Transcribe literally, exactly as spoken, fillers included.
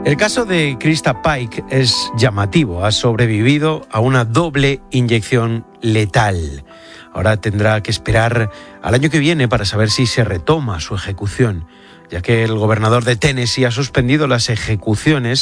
El caso de Krista Paik es llamativo. Ha sobrevivido a una doble inyección letal. Ahora tendrá que esperar al año que viene para saber si se retoma su ejecución, ya que el gobernador de Tennessee ha suspendido las ejecuciones